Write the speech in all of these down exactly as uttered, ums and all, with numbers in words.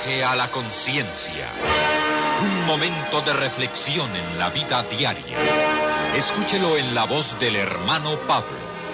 viaje a la conciencia. Un momento de reflexión en la vida diaria. Escúchelo en la voz del hermano Pablo.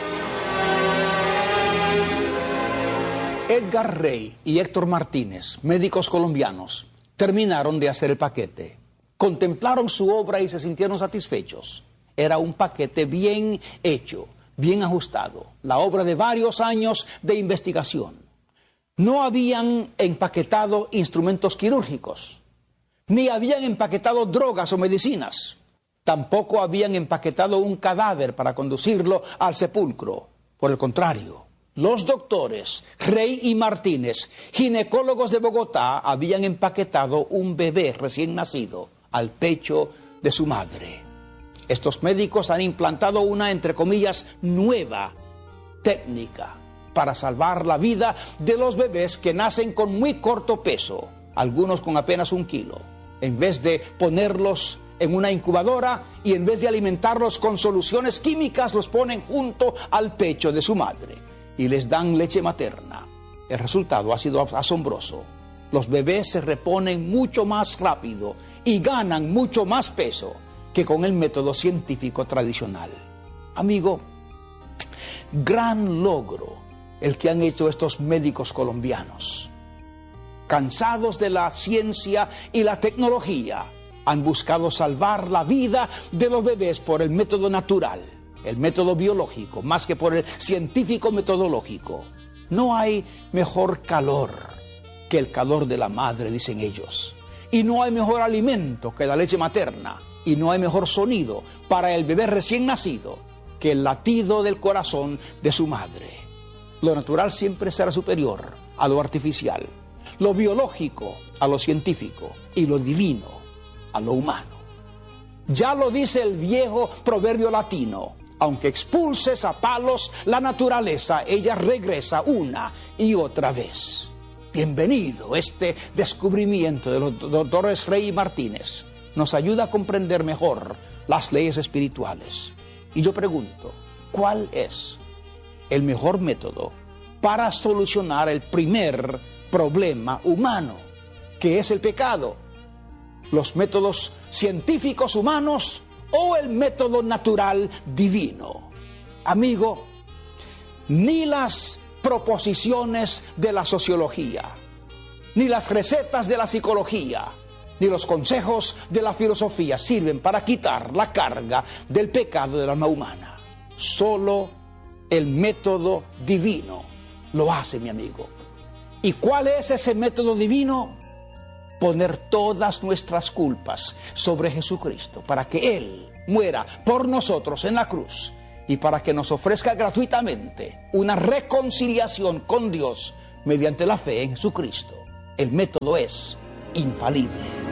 Edgar Rey y Héctor Martínez, médicos colombianos, terminaron de hacer el paquete. Contemplaron su obra y se sintieron satisfechos. Era un paquete bien hecho, bien ajustado, la obra de varios años de investigación. No habían empaquetado instrumentos quirúrgicos, ni habían empaquetado drogas o medicinas. Tampoco habían empaquetado un cadáver para conducirlo al sepulcro. Por el contrario, los doctores Rey y Martínez, ginecólogos de Bogotá, habían empaquetado un bebé recién nacido al pecho de su madre. Estos médicos han implantado una, entre comillas, nueva técnica para salvar la vida de los bebés que nacen con muy corto peso, algunos con apenas un kilo. En vez de ponerlos en una incubadora y en vez de alimentarlos con soluciones químicas, los ponen junto al pecho de su madre y les dan leche materna. El resultado ha sido asombroso. Los bebés se reponen mucho más rápido y ganan mucho más peso que con el método científico tradicional. Amigo, gran logro el que han hecho estos médicos colombianos. Cansados de la ciencia y la tecnología, han buscado salvar la vida de los bebés por el método natural, el método biológico, más que por el científico metodológico. No hay mejor calor que el calor de la madre, dicen ellos. Y no hay mejor alimento que la leche materna. Y no hay mejor sonido para el bebé recién nacido que el latido del corazón de su madre. Lo natural siempre será superior a lo artificial, lo biológico a lo científico y lo divino a lo humano. Ya lo dice el viejo proverbio latino: aunque expulses a palos la naturaleza, ella regresa una y otra vez. Bienvenido. Este descubrimiento de los doctores Rey y Martínez nos ayuda a comprender mejor las leyes espirituales. Y yo pregunto, ¿cuál es el mejor método para solucionar el primer problema humano, que es el pecado? ¿Los métodos científicos humanos o el método natural divino? Amigo, ni las proposiciones de la sociología, ni las recetas de la psicología, ni los consejos de la filosofía sirven para quitar la carga del pecado del alma humana. Solo el método divino lo hace, mi amigo. ¿Y cuál es ese método divino? Poner todas nuestras culpas sobre Jesucristo para que Él muera por nosotros en la cruz y para que nos ofrezca gratuitamente una reconciliación con Dios mediante la fe en Jesucristo. El método es infalible.